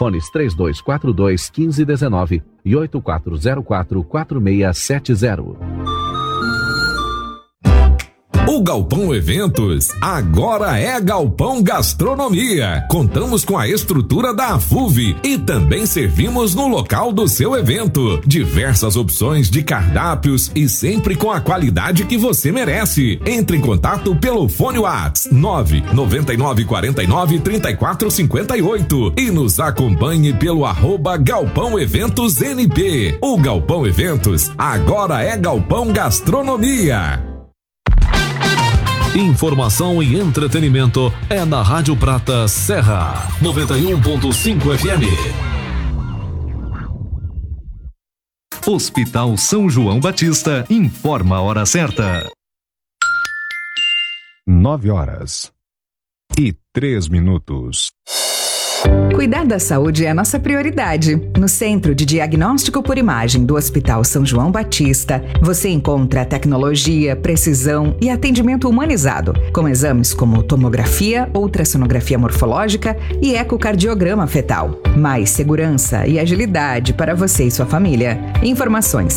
Fones 3242-1519 e 8404-4670. O Galpão Eventos agora é Galpão Gastronomia. Contamos com a estrutura da AFUV e também servimos no local do seu evento. Diversas opções de cardápios e sempre com a qualidade que você merece. Entre em contato pelo fone WhatsApp 999493458 e nos acompanhe pelo @Galpão Eventos NP. O Galpão Eventos agora é Galpão Gastronomia. Informação e entretenimento é na Rádio Prata Serra 91.5 FM. Hospital São João Batista informa a hora certa. 9h03. Cuidar da saúde é a nossa prioridade. No Centro de Diagnóstico por Imagem do Hospital São João Batista, você encontra tecnologia, precisão e atendimento humanizado, com exames como tomografia, ultrassonografia morfológica e ecocardiograma fetal. Mais segurança e agilidade para você e sua família. Informações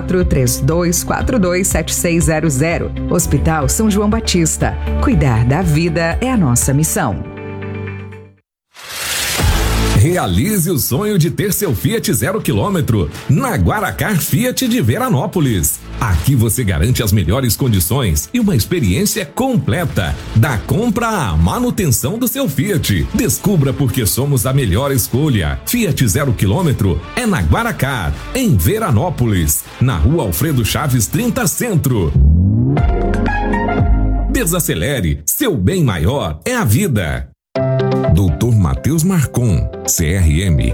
5432427600. Hospital São João Batista. Cuidar da vida é a nossa missão. Realize o sonho de ter seu Fiat 0 km na Guaracar Fiat de Veranópolis. Aqui você garante as melhores condições e uma experiência completa da compra à manutenção do seu Fiat. Descubra por que somos a melhor escolha. Fiat 0 km é na Guaracar, em Veranópolis, na Rua Alfredo Chaves 30 Centro. Desacelere, seu bem maior é a vida. Dr. Matheus Marcon, CRM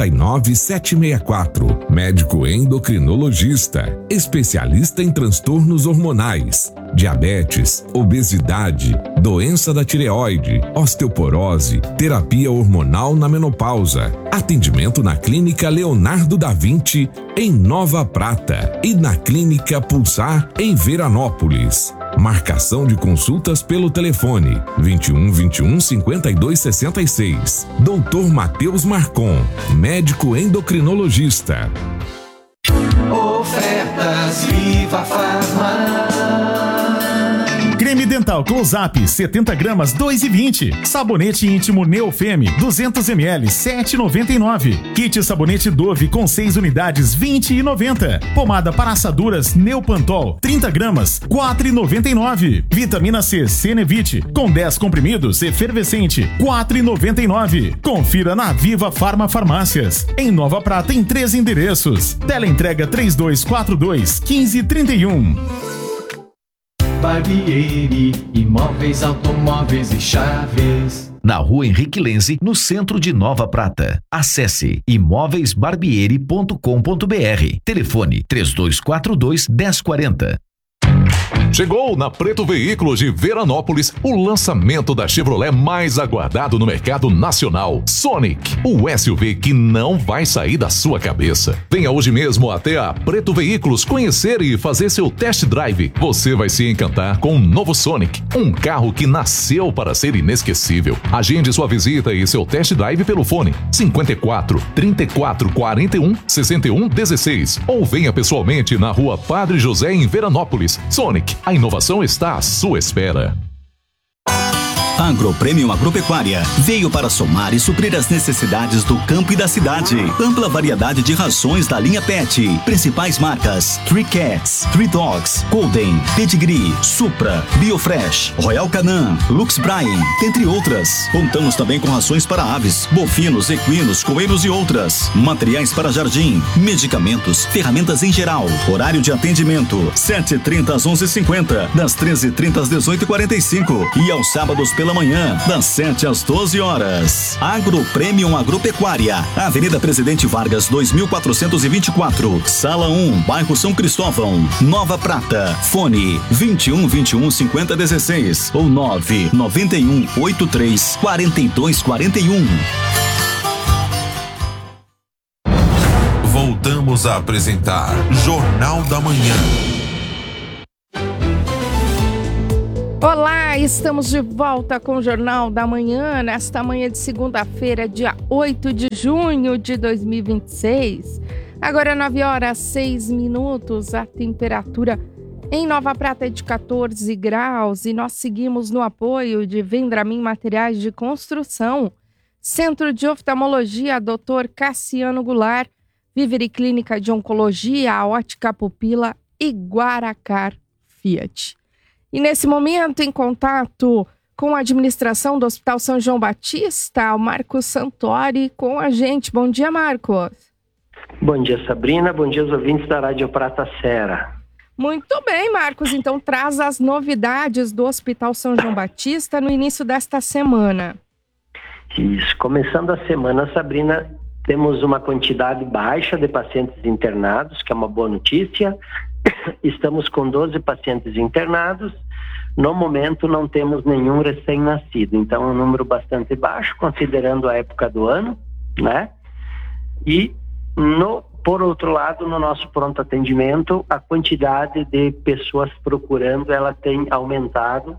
39764, médico endocrinologista, especialista em transtornos hormonais, diabetes, obesidade, doença da tireoide, osteoporose, terapia hormonal na menopausa. Atendimento na Clínica Leonardo da Vinci, em Nova Prata, e na Clínica Pulsar, em Veranópolis. Marcação de consultas pelo telefone 21 52 66. Dr. Matheus Marcon, médico endocrinologista. Ofertas Viva Farma. Creme dental Close-Up 70 gramas 2,20. Sabonete íntimo Neofeme 200 ml 7,99. Kit sabonete Dove com 6 unidades 20,90. Pomada para assaduras Neopantol 30 gramas 4,99. Vitamina C Cenevite com 10 comprimidos efervescente 4,99. Confira na Viva Farma Farmácias. Em Nova Prata em 3 endereços. Teleentrega 3242 1531. Barbieri, imóveis, automóveis e chaves. Na Rua Henrique Lenze, no centro de Nova Prata. Acesse imóveisbarbieri.com.br. Telefone 3242-1040. Chegou na Preto Veículos de Veranópolis o lançamento da Chevrolet mais aguardado no mercado nacional, Sonic, o SUV que não vai sair da sua cabeça. Venha hoje mesmo até a Preto Veículos conhecer e fazer seu test drive. Você vai se encantar com o novo Sonic, um carro que nasceu para ser inesquecível. Agende sua visita e seu test drive pelo fone 54 34 41 61 16 ou venha pessoalmente na Rua Padre José em Veranópolis. Sonic, a inovação está à sua espera. Agropremium Agropecuária veio para somar e suprir as necessidades do campo e da cidade. Ampla variedade de rações da linha Pet. Principais marcas: Three Cats, Three Dogs, Golden, Pedigree, Supra, Biofresh, Royal Canin, Lux Bryan, entre outras. Contamos também com rações para aves, bovinos, equinos, coelhos e outras. Materiais para jardim, medicamentos, ferramentas em geral. Horário de atendimento: 7h30 às 11h50, das 13h30 às 18h45 e aos sábados pela manhã, das 7 às 12 horas. Agropremium Agropecuária, Avenida Presidente Vargas 2424, Sala 1, Bairro São Cristóvão, Nova Prata. Fone 21 50 16 ou 991 83 42 41. Voltamos a apresentar Jornal da Manhã. Olá, estamos de volta com o Jornal da Manhã, nesta manhã de segunda-feira, dia 8 de junho de 2026. Agora 9h06, a temperatura em Nova Prata é de 14 graus e nós seguimos no apoio de Vendramin Materiais de Construção, Centro de Oftalmologia, Dr. Cassiano Goulart, Vivere Clínica de Oncologia, a Ótica Pupila e Guaracar Fiat. E nesse momento, em contato com a administração do Hospital São João Batista, o Marcos Santori com a gente. Bom dia, Marcos. Bom dia, Sabrina. Bom dia aos ouvintes da Rádio Prata Serra. Muito bem, Marcos. Então, traz as novidades do Hospital São João Batista no início desta semana. Isso. Começando a semana, Sabrina, temos uma quantidade baixa de pacientes internados, que é uma boa notícia. Estamos com 12 pacientes internados. No momento não temos nenhum recém-nascido, então é um número bastante baixo, considerando a época do ano, né? E, por outro lado, no nosso pronto atendimento, a quantidade de pessoas procurando, ela tem aumentado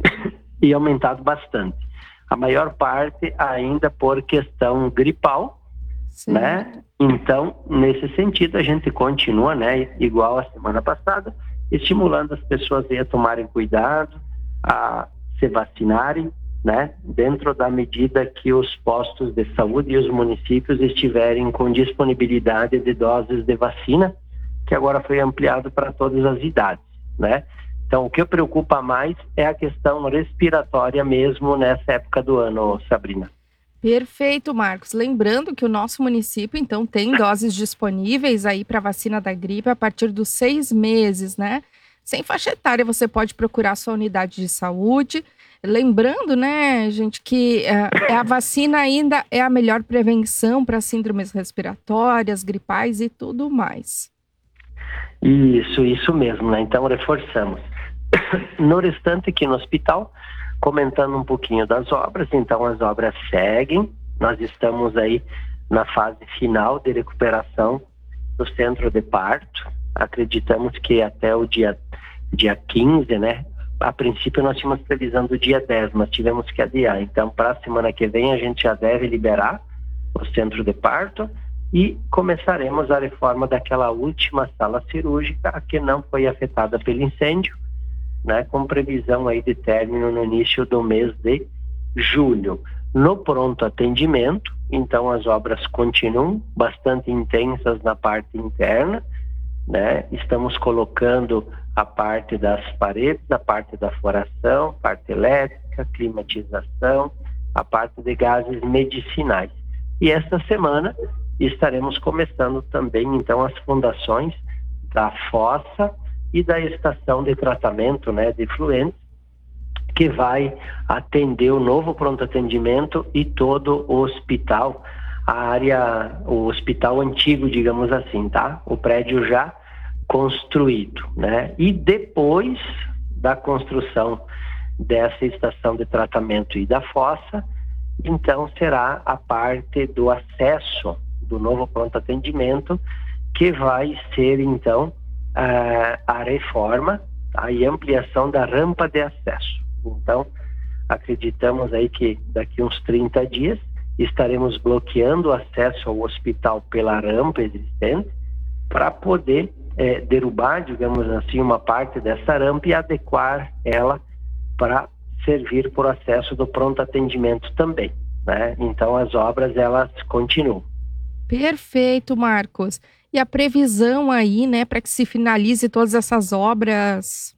e aumentado bastante. A maior parte ainda por questão gripal, sim, né? Então, nesse sentido, a gente continua, né, igual a semana passada, estimulando as pessoas a tomarem cuidado, a se vacinarem, né, dentro da medida que os postos de saúde e os municípios estiverem com disponibilidade de doses de vacina, que agora foi ampliado para todas as idades, né? Então, o que preocupa mais é a questão respiratória mesmo nessa época do ano, Sabrina. Perfeito, Marcos. Lembrando que o nosso município, então, tem doses disponíveis aí para vacina da gripe a partir dos 6 meses, né? Sem faixa etária, você pode procurar a sua unidade de saúde. Lembrando, né, gente, que a vacina ainda é a melhor prevenção para síndromes respiratórias, gripais e tudo mais. Isso mesmo, né? Então, reforçamos. No restante, aqui no hospital, comentando um pouquinho das obras, então as obras seguem, nós estamos aí na fase final de recuperação do centro de parto, acreditamos que até o dia 15, né, a princípio nós tínhamos previsão do dia 10, mas tivemos que adiar, então para a semana que vem a gente já deve liberar o centro de parto e começaremos a reforma daquela última sala cirúrgica que não foi afetada pelo incêndio, né, com previsão aí de término no início do mês de julho. No pronto atendimento, então as obras continuam bastante intensas na parte interna, né? Estamos colocando a parte das paredes, a parte da foração, parte elétrica, climatização, a parte de gases medicinais. E esta semana estaremos começando também então as fundações da fossa e da estação de tratamento, né, de efluentes, que vai atender o novo pronto atendimento e todo o hospital, o hospital antigo, digamos assim, tá? O prédio já construído, né? E depois da construção dessa estação de tratamento e da fossa, então será a parte do acesso do novo pronto atendimento, que vai ser então a reforma, a ampliação da rampa de acesso. Então, acreditamos aí que daqui uns 30 dias estaremos bloqueando o acesso ao hospital pela rampa existente para poder derrubar, digamos assim, uma parte dessa rampa e adequar ela para servir por acesso do pronto atendimento também, né? Então, as obras, elas continuam. Perfeito, Marcos. E a previsão aí, né, para que se finalize todas essas obras?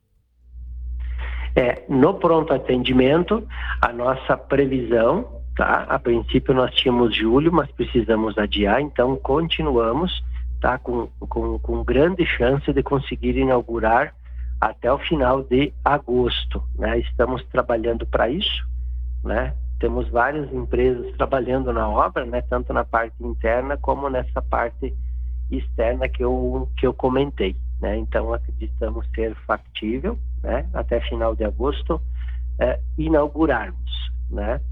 No pronto atendimento, a nossa previsão, tá? A princípio nós tínhamos julho, mas precisamos adiar, então continuamos, tá? Com grande chance de conseguir inaugurar até o final de agosto, né? Estamos trabalhando para isso, né? Temos várias empresas trabalhando na obra, né? Tanto na parte interna como nessa parte externa que eu comentei, né? Então acreditamos ser factível, né, até final de agosto inaugurarmos, né?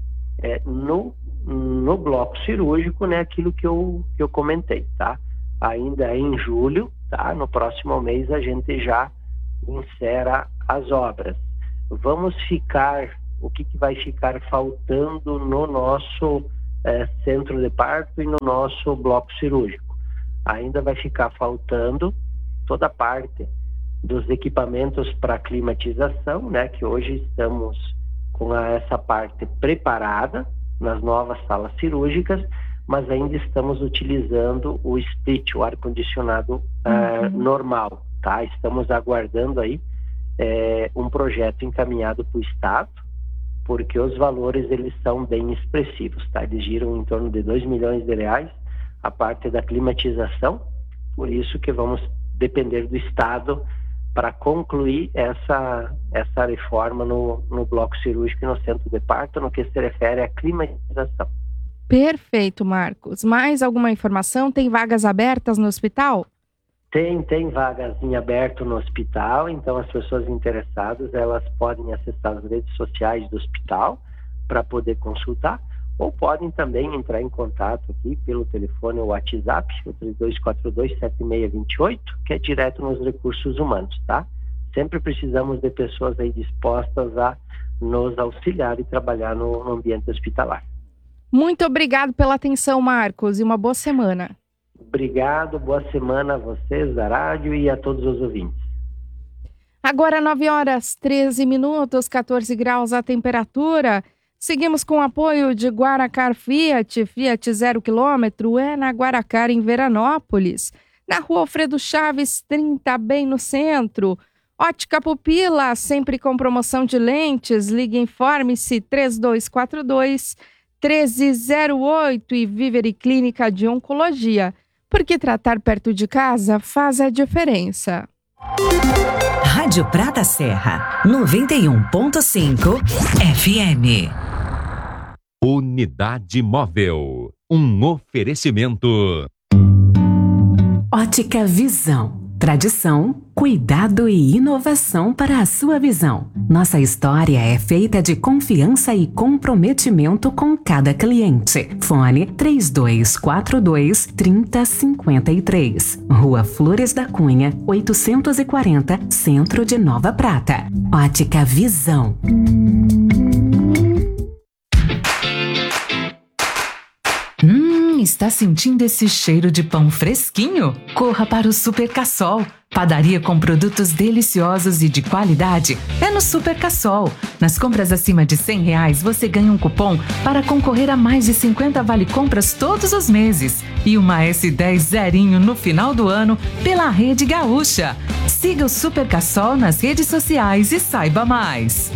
No bloco cirúrgico, né, aquilo que eu comentei, tá? Ainda em julho, tá? No próximo mês a gente já encerra as obras. o que vai ficar faltando no nosso centro de parto e no nosso bloco cirúrgico. Ainda vai ficar faltando toda a parte dos equipamentos para climatização, né, que hoje estamos com essa parte preparada nas novas salas cirúrgicas, mas ainda estamos utilizando o split, o ar-condicionado normal, tá? Estamos aguardando aí um projeto encaminhado para o Estado, porque os valores eles são bem expressivos, tá? Eles giram em torno de R$2 milhões a parte da climatização, por isso que vamos depender do Estado para concluir essa reforma no bloco cirúrgico e no centro de parto, no que se refere à climatização. Perfeito, Marcos. Mais alguma informação? Tem vagas abertas no hospital? Tem vagas em aberto no hospital, então as pessoas interessadas, elas podem acessar as redes sociais do hospital para poder consultar, ou podem também entrar em contato aqui pelo telefone ou WhatsApp, o 3242-7628, que é direto nos recursos humanos, tá? Sempre precisamos de pessoas aí dispostas a nos auxiliar e trabalhar no ambiente hospitalar. Muito obrigado pela atenção, Marcos, e uma boa semana. Obrigado, boa semana a vocês da rádio e a todos os ouvintes. Agora 9h13, 14 graus a temperatura. Seguimos com o apoio de Guaracar Fiat 0 km, na Guaracar, em Veranópolis. Na rua Alfredo Chaves, 30, bem no centro. Ótica Pupila, sempre com promoção de lentes. Ligue e informe-se 3242-1308 e Vivere Clínica de Oncologia. Porque tratar perto de casa faz a diferença. Rádio Prata Serra, 91.5 FM. Unidade Móvel, um oferecimento. Ótica Visão. Tradição, cuidado e inovação para a sua visão. Nossa história é feita de confiança e comprometimento com cada cliente. Fone 3242-3053. Rua Flores da Cunha, 840, Centro de Nova Prata. Ótica Visão. Está sentindo esse cheiro de pão fresquinho? Corra para o Super Cassol. Padaria com produtos deliciosos e de qualidade é no Super Cassol. Nas compras acima de R$100, você ganha um cupom para concorrer a mais de 50 vale-compras todos os meses. E uma S10 zerinho no final do ano pela Rede Gaúcha. Siga o Super Cassol nas redes sociais e saiba mais.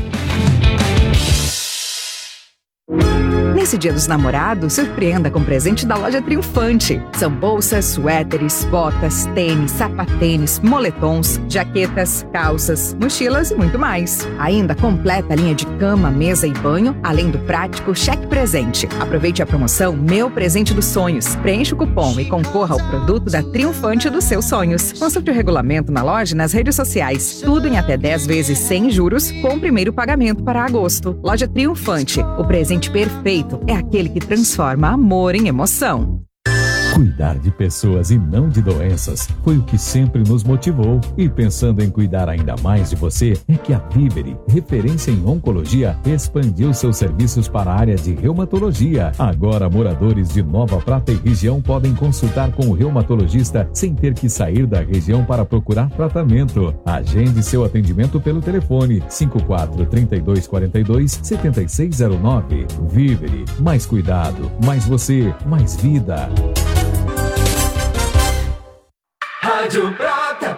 Nesse Dia dos Namorados, surpreenda com presente da loja Triunfante. São bolsas, suéteres, botas, tênis, sapatênis, moletons, jaquetas, calças, mochilas e muito mais. Ainda completa a linha de cama, mesa e banho, além do prático cheque presente. Aproveite a promoção Meu Presente dos Sonhos. Preencha o cupom e concorra ao produto da Triunfante dos seus sonhos. Consulte o regulamento na loja e nas redes sociais. Tudo em até 10 vezes sem juros, com o primeiro pagamento para agosto. Loja Triunfante. O presente perfeito é aquele que transforma amor em emoção. Cuidar de pessoas e não de doenças foi o que sempre nos motivou. E pensando em cuidar ainda mais de você, é que a Vivere, referência em oncologia, expandiu seus serviços para a área de reumatologia. Agora, moradores de Nova Prata e região podem consultar com o reumatologista sem ter que sair da região para procurar tratamento. Agende seu atendimento pelo telefone 54-3242-7609. Vivere, mais cuidado, mais você, mais vida. Rádio Prata.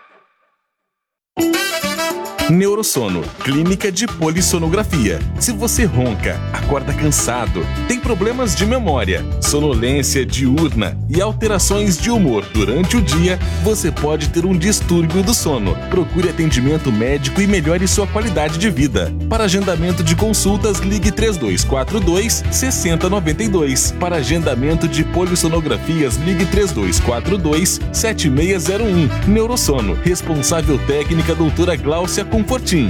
Neurosono, clínica de polissonografia. Se você ronca, acorda cansado, tem problemas de memória, sonolência diurna e alterações de humor durante o dia, você pode ter um distúrbio do sono. Procure atendimento médico e melhore sua qualidade de vida. Para agendamento de consultas, ligue 3242-6092. Para agendamento de polissonografias, ligue 3242-7601. Neurosono, responsável técnica doutora Gláucia Confortim.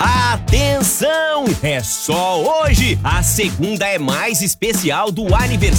Atenção! É só hoje! A segunda é mais especial do aniversário